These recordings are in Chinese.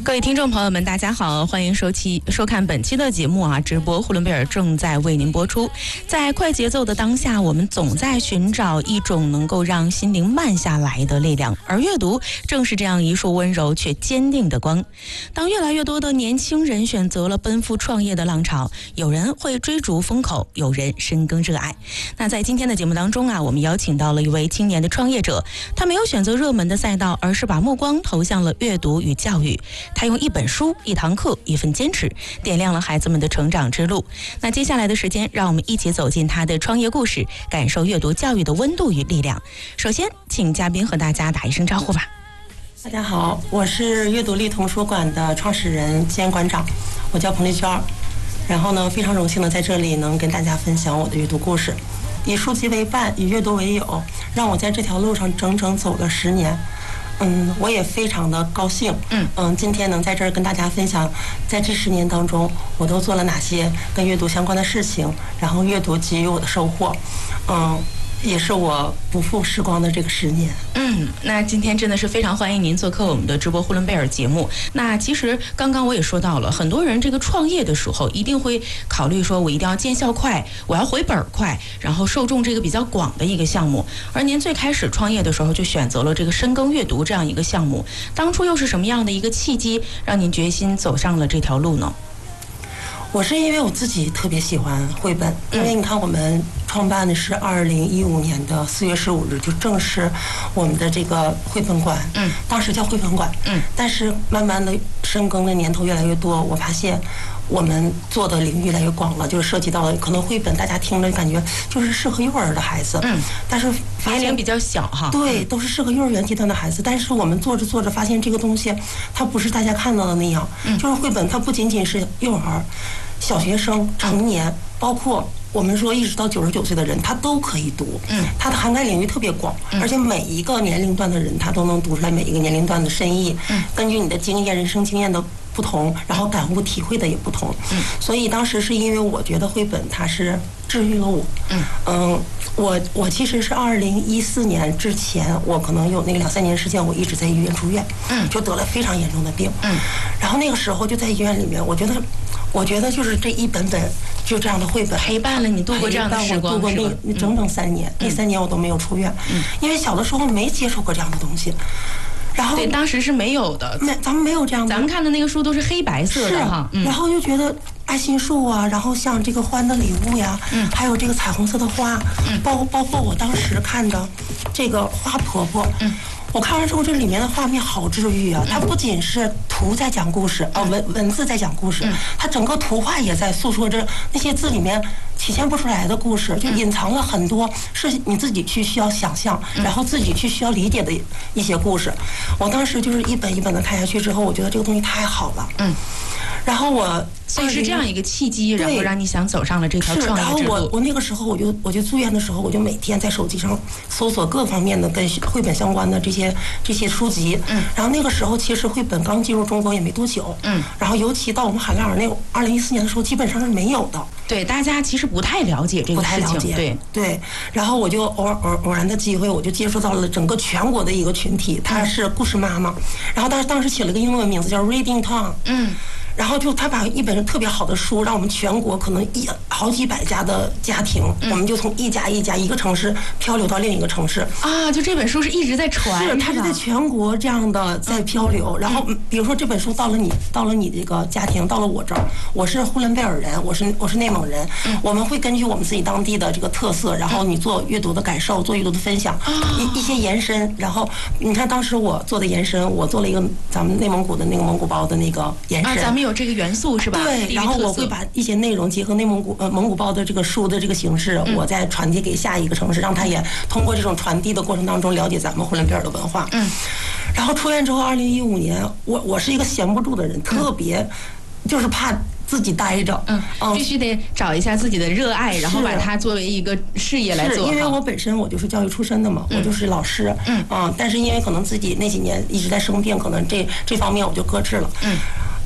各位听众朋友们，大家好，欢迎收看本期的节目啊！直播呼伦贝尔正在为您播出。在快节奏的当下，我们总在寻找一种能够让心灵慢下来的力量，而阅读正是这样一束温柔却坚定的光。当越来越多的年轻人选择了奔赴创业的浪潮，有人会追逐风口，有人深耕热爱。那在今天的节目当中啊，我们邀请到了一位青年的创业者，他没有选择热门的赛道，而是把目光投向了阅读与教育。他用一本书、一堂课、一份坚持，点亮了孩子们的成长之路。那接下来的时间，让我们一起走进他的创业故事，感受阅读教育的温度与力量。首先，请嘉宾和大家打一声招呼吧。 大家好，我是阅读力童书馆的创始人兼馆长，我叫彭丽娟。然后呢，非常荣幸的在这里能跟大家分享我的阅读故事。以书籍为伴，以阅读为友，让我在这条路上整整走了10年。我也非常的高兴。今天能在这儿跟大家分享，在这10年当中，我都做了哪些跟阅读相关的事情，然后阅读给予我的收获。也是我不负时光的这个10年。 那今天真的是非常欢迎您做客我们的直播呼伦贝尔节目。那其实刚刚我也说到了，很多人这个创业的时候一定会考虑说，我一定要见效快，我要回本快，然后受众这个比较广的一个项目。而您最开始创业的时候就选择了这个深耕阅读这样一个项目，当初又是什么样的一个契机让您决心走上了这条路呢？ 我是因为我自己特别喜欢绘本，因为你看我们创办的是2015年的4月15日，就正是我们的这个绘本馆，当时叫绘本馆，但是慢慢的深耕的年头越来越多，我发现我们做的领域越来越广了，就是涉及到了可能绘本大家听着感觉就是适合幼儿的孩子，但是年龄比较小哈， 对，都是适合幼儿园阶段的孩子，但是我们做着做着发现这个东西它不是大家看到的那样，就是绘本它不仅仅是幼儿、小学生、成年，包括我们说一直到99岁的人，他都可以读。它的涵盖领域特别广，而且每一个年龄段的人，他都能读出来每一个年龄段的深意。根据你的经验、人生经验的不同，然后感悟体会的也不同。所以当时是因为我觉得绘本它是治愈了我。我其实是2014年之前，我可能有那个2-3年时间，我一直在医院住院，就得了非常严重的病。然后那个时候就在医院里面，我觉得就是这一本本就这样的绘本陪伴了你度过这样的时光， 度过那整整3年，那3年我都没有出院，因为小的时候没接触过这样的东西。然后对，当时是没有的， 咱们没有这样的， 咱们看的那个书都是黑白色的哈。 然后就觉得爱心树啊，然后像这个欢的礼物呀，还有这个彩虹色的花，包括我当时看的这个花婆婆，我看完之后，这里面的画面好治愈啊！它不仅是图在讲故事，文字在讲故事，它整个图画也在诉说着那些字里面体现不出来的故事，就隐藏了很多是你自己去需要想象，然后自己去需要理解的一些故事。我当时就是一本一本的看下去之后，我觉得这个东西太好了。然后所以是这样一个契机，然后让你想走上了这条创业之路。 然后我那个时候我就住院的时候，我就每天在手机上搜索各方面的跟绘本相关的这些书籍。然后那个时候其实绘本刚进入中国也没多久。然后尤其到我们海拉尔那2014年的时候，基本上是没有的。 对，大家其实不太了解这个事情。不太了解。 对。然后我就偶然的机会，我就接触到了整个全国的一个群体，它是故事妈妈。然后当时起了个英文名字叫 Reading Town。然后就他把一本特别好的书，让我们全国可能好几百家的家庭，我们就从一家一个城市漂流到另一个城市啊！就这本书是一直在传， 是它是在全国这样的在漂流。然后比如说这本书到了你这个家庭，到了我这儿，我是呼伦贝尔人，我是内蒙人，我们会根据我们自己当地的这个特色，然后你做阅读的感受，做阅读的分享，一些延伸。然后你看当时我做的延伸，我做了一个咱们内蒙古的那个蒙古包的那个延伸。 咱们有这个元素是吧？ 对，然后我会把一些内容结合蒙古包的这个书的这个形式，我再传递给下一个城市，让他也通过这种传递的过程当中了解咱们呼伦贝尔的文化。然后出院之后，2015年，我是一个闲不住的人，特别就是怕自己待着， 必须得找一下自己的热爱，然后把它作为一个事业来做。 因为我本身我就是教育出身的嘛，我就是老师，但是因为可能自己那几年一直在生病，可能这方面我就搁置了。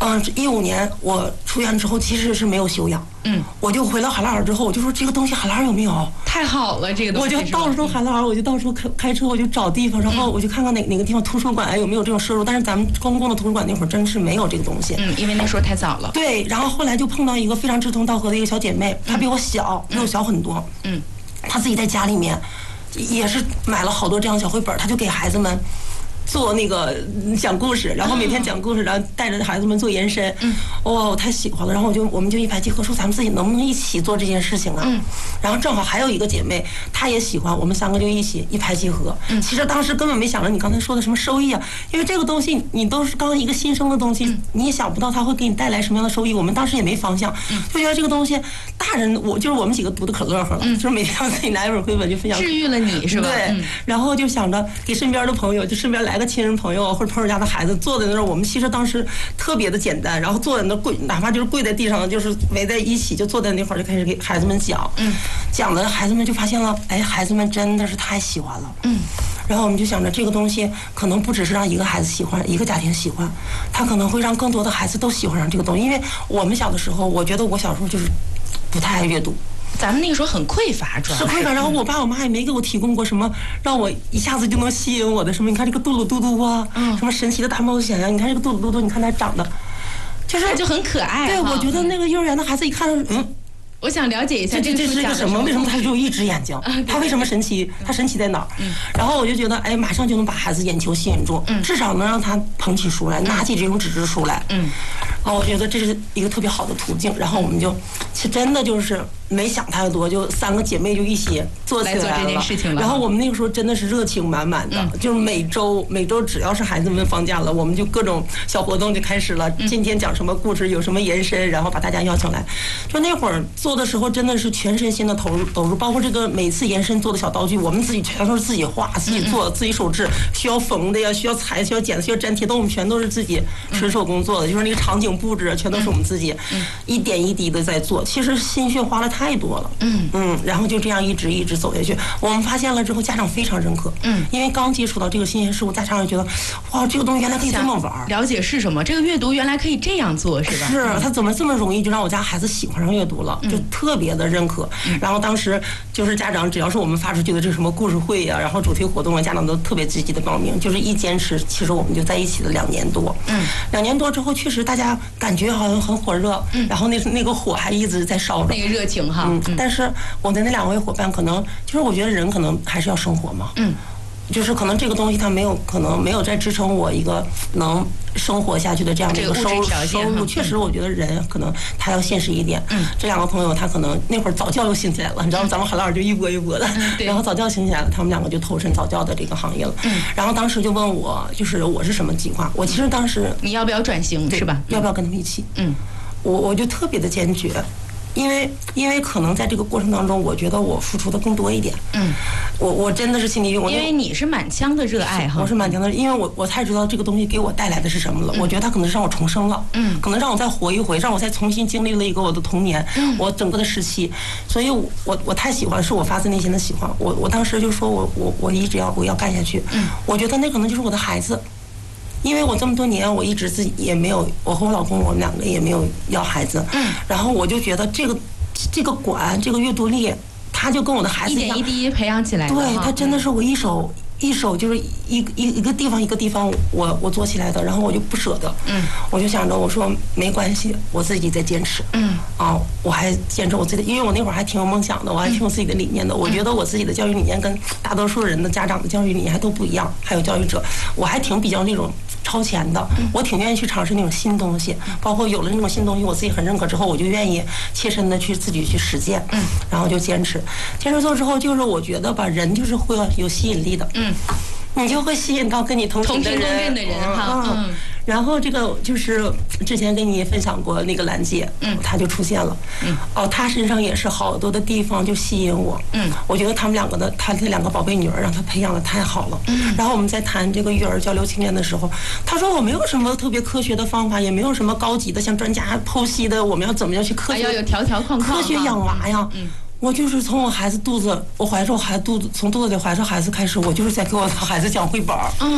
15年我出院之后其实是没有休养，我就回到海拉尔之后，我就说这个东西海拉尔有没有？ 太好了，这个东西我就到处海拉尔，我就到处开车，我就找地方，然后我就看看哪个地方图书馆有没有这种摄入，但是咱们公共的图书馆那会儿真是没有这个东西， 因为那时候太早了。 对，然后后来就碰到一个非常志同道合的一个小姐妹，她比我小，比我小很多，她自己在家里面也是买了好多这样的小绘本，她就给孩子们做那个讲故事，然后每天讲故事，然后带着孩子们做延伸。我太喜欢了。然后我们就一拍即合，说咱们自己能不能一起做这件事情啊？然后正好还有一个姐妹，她也喜欢，我们3个就一起一拍即合。其实当时根本没想着你刚才说的什么收益啊，因为这个东西你都是刚一个新生的东西，你也想不到它会给你带来什么样的收益。我们当时也没方向，就觉得这个东西，大人我们几个读的可乐呵了，就是每天自己拿一本绘本就分享， 治愈了你是吧？ 对，然后就想着给身边的朋友，就身边来个亲人朋友或者朋友家的孩子坐在那儿，我们其实当时特别的简单，然后坐在那跪，哪怕就是跪在地上，就是围在一起，就坐在那块儿就开始给孩子们讲，讲的孩子们就发现了，哎，孩子们真的是太喜欢了，然后我们就想着这个东西可能不只是让一个孩子喜欢，一个家庭喜欢，他可能会让更多的孩子都喜欢上这个东西，因为我们小的时候，我觉得我小时候就是不太爱阅读。 咱们那个时候很匮乏，主要是匮乏。然后我爸我妈也没给我提供过什么让我一下子就能吸引我的什么。你看这个杜鲁嘟嘟啊，什么神奇的大冒险呀，你看这个杜鲁嘟嘟，你看它长得， 就很可爱。 对，我觉得那个幼儿园的孩子一看， 我想了解一下这是一个什么？为什么它只有一只眼睛？它为什么神奇？它神奇在哪儿？然后我就觉得，哎，马上就能把孩子眼球吸引住，至少能让他捧起书来，拿起这种纸质书来。然后我觉得这是一个特别好的途径。然后我们就，其实真的就是没想太多，就3个姐妹就一起做起来了。 做这件事情了。 然后我们那个时候真的是热情满满的，就是每周只要是孩子们放假了，我们就各种小活动就开始了。今天讲什么故事，有什么延伸，然后把大家邀请来。就那会儿做的时候，真的是全身心的投入，包括这个每次延伸做的小道具，我们自己全都是自己画、自己做、自己手制，需要缝的呀，需要裁、需要剪的、需要粘贴的，我们全都是自己纯手工做的。就是那个场景布置，全都是我们自己一点一滴的在做。其实心血花了太多了。然后就这样一直走下去。我们发现了之后，家长非常认可。因为刚接触到这个新鲜事物，家长也觉得，哇，这个东西原来可以这么玩。 了解是什么？这个阅读原来可以这样做，是吧？ 是，他怎么这么容易就让我家孩子喜欢上阅读了？就特别的认可。然后当时就是家长，只要是我们发出去的这什么故事会呀，然后主题活动啊，家长都特别积极的报名。就是一坚持，其实我们就在一起了2年多。2年多之后，确实大家感觉好像很火热，然后那个火还一直在烧着， 那个热情哈。 但是我的那2位伙伴，可能就是我觉得人可能还是要生活嘛。就是可能这个东西它可能没有再支撑我一个能生活下去的这样的一个收入。确实，我觉得人可能他要现实一点。这2个朋友他可能那会儿早教又兴起来了，你知道吗？咱们海拉尔就一波一波的，然后早教兴起来了，他们2个就投身早教的这个行业了。然后当时就问我，就是我是什么计划？我其实当时你要不要转型是吧？ 要不要跟他们一起？我就特别的坚决。因为可能在这个过程当中，我觉得我付出的更多一点。我真的是心里有。 因为你是满腔的热爱哈。 我是满腔的，因为我才知道这个东西给我带来的是什么了。我觉得它可能是让我重生了。可能让我再活一回，让我再重新经历了一个我的童年，我整个的时期。所以我太喜欢，是我发自内心的喜欢。我当时就说我一直我要干下去。我觉得那可能就是我的孩子。因为我这么多年，我一直自己也没有，我和我老公我们2个也没有要孩子。然后我就觉得这个馆这个阅读力，它就跟我的孩子一样， 一点一滴培养起来的。 对，它真的是我一手就是一个地方一个地方我做起来的，然后我就不舍得。我就想着我说没关系，我自己在坚持。我还坚持我自己的，因为我那会儿还挺有梦想的，我还挺有自己的理念的。我觉得我自己的教育理念跟大多数人的家长的教育理念还都不一样，还有教育者，我还挺比较那种超前的。我挺愿意去尝试那种新东西，包括有了那种新东西，我自己很认可之后，我就愿意切身的去自己去实践。然后就坚持做之后，就是我觉得吧，人就是会有吸引力的。你就会吸引到跟你同频的人哈。 然后这个就是之前跟你分享过那个兰姐，她就出现了。她身上也是好多的地方就吸引我。我觉得他们2个的，她这2个宝贝女儿让她培养的太好了。然后我们在谈这个育儿交流青年的时候，她说我没有什么特别科学的方法，也没有什么高级的像专家剖析的，我们要怎么样去科学， 要有条条框框， 科学养娃呀。我就是从我孩子肚子，我怀着我孩子从肚子里怀着孩子开始，我就是在给我的孩子讲绘本。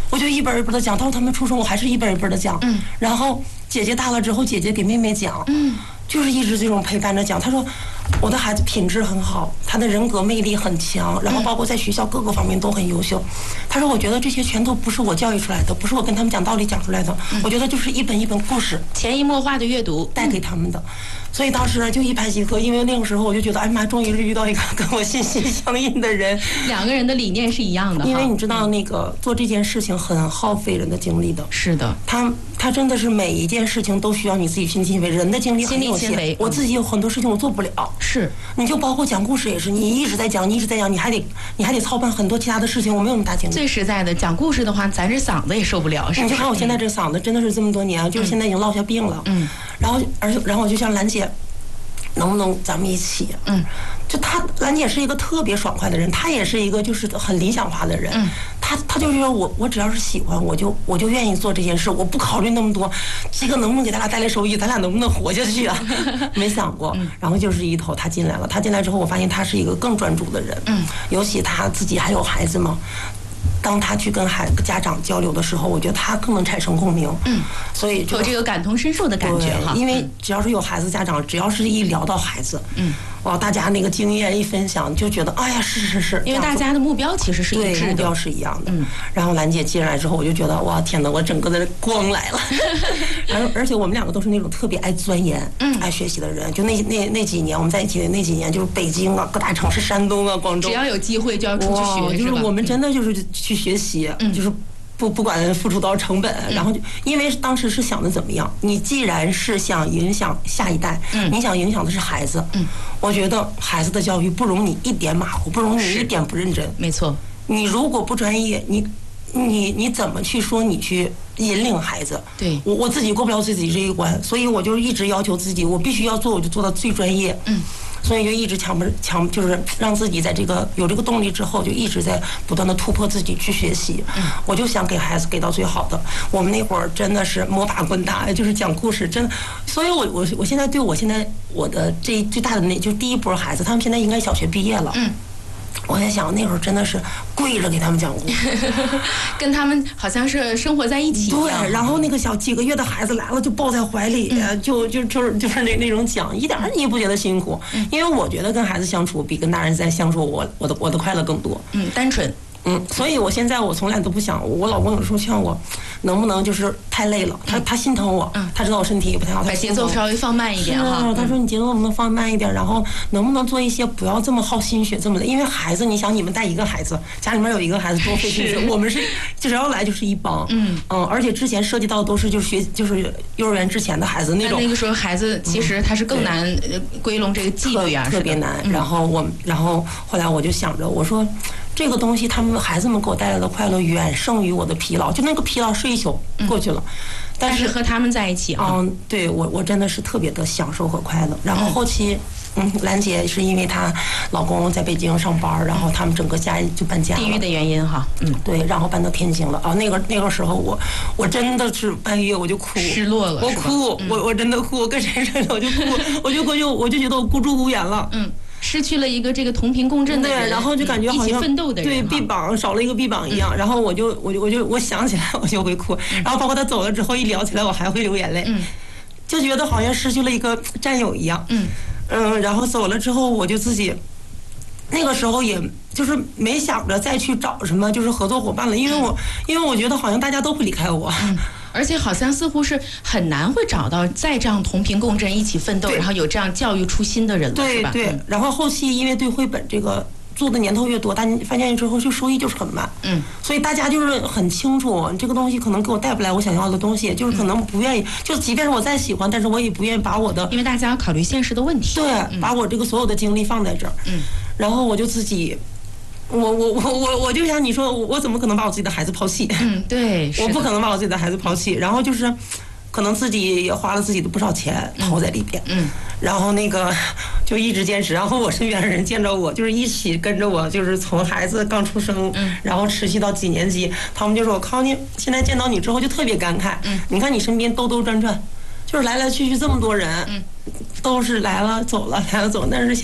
我就一本一本的讲，到他们出生我还是一本一本的讲。然后姐姐大了之后，姐姐给妹妹讲。就是一直这种陪伴着讲。他说我的孩子品质很好，他的人格魅力很强，然后包括在学校各个方面都很优秀。他说我觉得这些全都不是我教育出来的，不是我跟他们讲道理讲出来的，我觉得就是一本一本故事潜移默化的阅读带给他们的。所以当时就一拍即合，因为那个时候我就觉得，哎妈，终于是遇到一个跟我心心相印的人， 两个人的理念是一样的。 因为你知道，那个做这件事情很耗费人的精力的。 是的， 他真的是每一件事情都需要你自己亲力亲为，人的精力很有限。我自己有很多事情我做不了。 是， 你就包括讲故事也是，你一直在讲，你还得操办很多其他的事情，我没有那么大精力。 最实在的，讲故事的话，咱这嗓子也受不了。 你就看我现在这嗓子，真的是这么多年，就是现在已经落下病了。然后我就像兰姐。能不能咱们一起？就兰姐是一个特别爽快的人，她也是一个就是很理想化的人。她就是说我只要是喜欢，我就愿意做这件事，我不考虑那么多，这个能不能给咱俩带来收益，咱俩能不能活下去啊？没想过。然后就是一头她进来了，她进来之后，我发现她是一个更专注的人。尤其她自己还有孩子嘛。当他去跟家长交流的时候，我觉得他更能产生共鸣。所以就有这个感同身受的感觉哈。 因为只要是有孩子家长，只要是一聊到孩子，大家那个经验一分享，就觉得哎呀，是， 因为大家的目标其实是一致的， 目标是一样的。然后兰姐进来之后，我就觉得哇，天哪，我整个的光来了。而且我们两个都是那种特别爱钻研、爱学习的人。就那几年我们在一起的那几年，就是北京啊、各大城市、山东啊、广州， 只要有机会就要出去学， 就是我们真的就是去学习，就是不管付出多少成本，然后因为当时是想的怎么样，你既然是想影响下一代，你想影响的是孩子，我觉得孩子的教育不容你一点马虎，不容你一点不认真。 没错， 你如果不专业，你怎么去说你去引领孩子？ 对， 我自己过不了自己这一关，所以我就一直要求自己，我必须要做，我就做到最专业。所以就一直就是让自己在有这个动力之后，就一直在不断的突破自己去学习。我就想给孩子给到最好的。我们那会儿真的是摸爬滚打，就是讲故事，真的。所以我现在对我的这最大的就是第一波孩子，他们现在应该小学毕业了。我在想那会儿真的是跪着给他们讲故事， 跟他们好像是生活在一起一样。 对，然后那个几个月的孩子来了就抱在怀里，就是那种讲，一点你也不觉得辛苦，因为我觉得跟孩子相处比跟大人在相处，我的快乐更多。 单纯。 所以我现在我从来都不想，我老公有时候劝我，能不能就是太累了，他心疼我，他知道我身体也不太好， 把节奏稍微放慢一点哈。 他说你节奏能不能放慢一点，然后能不能做一些不要这么耗心血这么累，因为孩子，你想你们带一个孩子，家里面有一个孩子多费心血，我们是只要来就是一帮，而且之前涉及到都是就是幼儿园之前的孩子那种。 那个时候孩子其实他是更难归拢这个纪律啊， 特别难。然后后来我就想着，我说。这个东西，孩子们给我带来的快乐远胜于我的疲劳，就那个疲劳睡一宿过去了。 但是和他们在一起对我真的是特别的享受和快乐。然后后期，兰姐是因为她老公在北京上班，然后他们整个家就搬家了。 地域的原因哈， 对，然后搬到天津了那个时候我真的是半夜我就哭， 失落了， 我哭，我真的哭，我跟谁说我就哭，我就觉得我孤注无援了， 失去了一个这个同频共振的人， 对，然后就感觉好像一起奋斗的人， 对，臂膀少了一个臂膀一样。然后我想起来我就会哭，然后包括他走了之后一聊起来我还会流眼泪，就觉得好像失去了一个战友一样，然后走了之后我就自己那个时候也就是没想着再去找什么就是合作伙伴了，因为我觉得好像大家都会离开我。 而且好像似乎是很难会找到再这样同频共振一起奋斗，然后有这样教育初心的人了，是吧？ 对，然后后期因为对绘本这个做的年头越多，但发现之后就收益就是很慢，所以大家就是很清楚这个东西可能给我带不来我想要的东西，就是可能不愿意，就是即便是我再喜欢，但是我也不愿意把我的， 因为大家要考虑现实的问题， 对，把我这个所有的精力放在这儿，然后我就自己。我就想你说我怎么可能把我自己的孩子抛弃？ 对， 我不可能把我自己的孩子抛弃。然后就是，可能自己也花了自己的不少钱投在里边，然后那个就一直坚持。然后我身边的人见着我，就是一起跟着我，就是从孩子刚出生，然后持续到几年级，他们就说我靠你，现在见到你之后就特别感慨，你看你身边兜兜转转，就是来来去去这么多人，都是来了走了，但是现在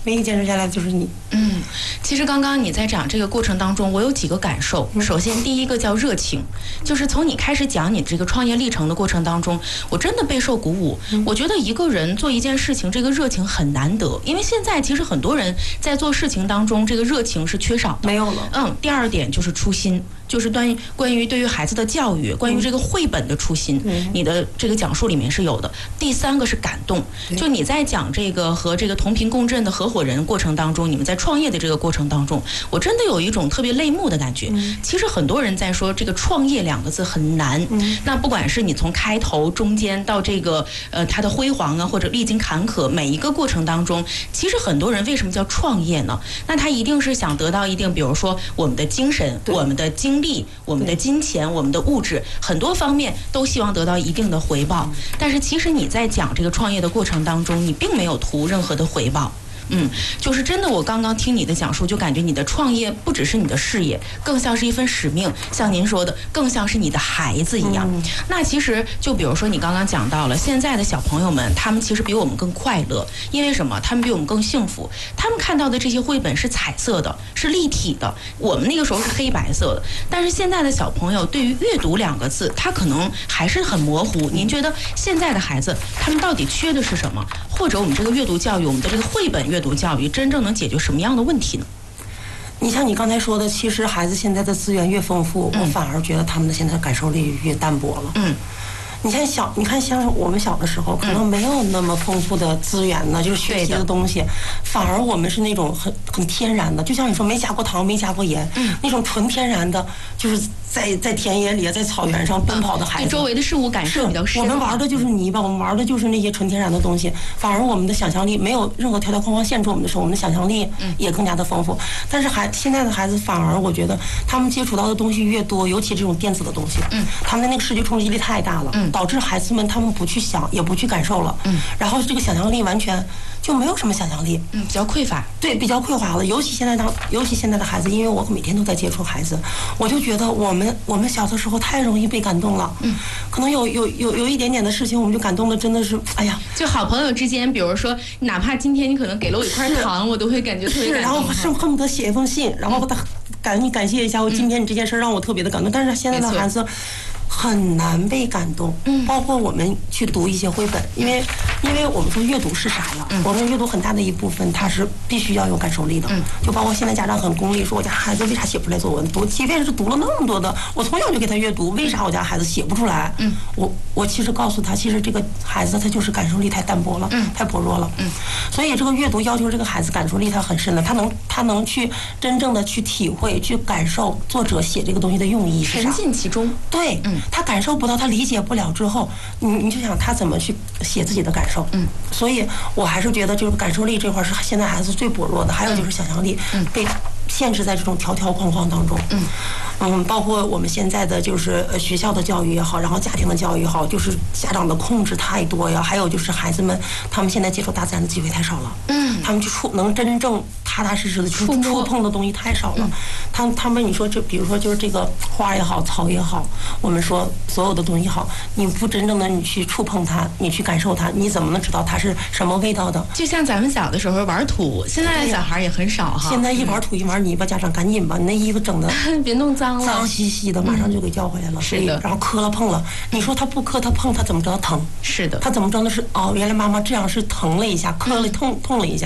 唯一坚持下来的就是你。 其实刚刚你在讲这个过程当中，我有几个感受。首先，第一个叫热情，就是从你开始讲你这个创业历程的过程当中，我真的备受鼓舞。我觉得一个人做一件事情，这个热情很难得，因为现在其实很多人在做事情当中，这个热情是缺少的， 没有了。 第二点就是初心。就是关于对于孩子的教育，关于这个绘本的初心，你的这个讲述里面是有的。第三个是感动，就你在讲这个和这个同频共振的合伙人过程当中，你们在创业的这个过程当中，我真的有一种特别泪目的感觉。其实很多人在说这个创业两个字很难，那不管是你从开头、中间到这个它的辉煌啊，或者历经坎坷，每一个过程当中，其实很多人为什么叫创业呢？那他一定是想得到一定，比如说我们的精神、我们的精力、我们的金钱、我们的物质，很多方面都希望得到一定的回报。但是其实你在讲这个创业的过程当中，你并没有图任何的回报。就是真的，我刚刚听你的讲述，就感觉你的创业不只是你的事业，更像是一份使命。像您说的，更像是你的孩子一样。那其实就比如说你刚刚讲到了，现在的小朋友们，他们其实比我们更快乐，因为什么？他们比我们更幸福。他们看到的这些绘本是彩色的，是立体的，我们那个时候是黑白色的。但是现在的小朋友对于阅读两个字，他可能还是很模糊。您觉得现在的孩子，他们到底缺的是什么？或者我们这个阅读教育，我们的这个绘本阅读教育真正能解决什么样的问题呢？ 你像你刚才说的，其实孩子现在的资源越丰富，我反而觉得他们的现在感受力越淡薄了。你看像我们小的时候，可能没有那么丰富的资源呢，就是学习的东西，反而我们是那种很天然的，就像你说没加过糖、没加过盐，那种纯天然的，就是在田野里、在草原上奔跑的孩子， 对周围的事物感受比较深。 我们玩的就是泥巴，我们玩的就是那些纯天然的东西，反而我们的想象力没有任何条条框框限制我们的时候，我们的想象力也更加的丰富。但是现在的孩子反而我觉得他们接触到的东西越多，尤其这种电子的东西，他们的那个视觉冲击力太大了，导致孩子们他们不去想，也不去感受了，然后这个想象力完全就没有什么想象力， 比较匮乏。 对，比较匮乏了。尤其现在的孩子，因为我每天都在接触孩子，我就觉得我们小的时候太容易被感动了，可能有一点点的事情，我们就感动的真的是，哎呀， 就好朋友之间，比如说，哪怕今天你可能给了我一块糖，我都会感觉特别感动。 然后恨不得写一封信，然后感谢一下我今天你这件事让我特别的感动。但是现在的孩子很难被感动，包括我们去读一些绘本，因为我们说阅读是啥呀？我们阅读很大的一部分，它是必须要有感受力的。就包括现在家长很功利，说我家孩子为啥写不出来作文？即便是读了那么多的，我从小就给他阅读，为啥我家孩子写不出来？我其实告诉他，其实这个孩子他就是感受力太淡薄了，太薄弱了。所以这个阅读要求这个孩子感受力他很深的，他能去真正的去体会、去感受作者写这个东西的用意是啥， 沉浸其中。 对，他感受不到，他理解不了之后，你就想他怎么去写自己的感受。所以我还是觉得就是感受力这块是现在孩子最薄弱的，还有就是想象力被限制在这种条条框框当中。包括我们现在的就是学校的教育也好，然后家庭的教育也好，就是家长的控制太多呀，还有就是孩子们他们现在接触大自然的机会太少了。他们去能真正踏踏实实的去触碰的东西太少了。他们你说比如说就是这个花也好，草也好，我们说所有的东西好，你不真正的你去触碰它，你去感受它，你怎么能知道它是什么味道的？ 就像咱们小的时候玩土，现在的小孩也很少哈。 现在一玩土一玩泥巴，家长赶紧吧，你那衣服整的别弄脏了， 脏兮兮的，马上就给叫回来了。 是的， 然后磕了碰了，你说他不磕他碰，他怎么知道疼？ 是的， 他怎么知道那是原来妈妈这样是疼了一下，磕了痛了一下。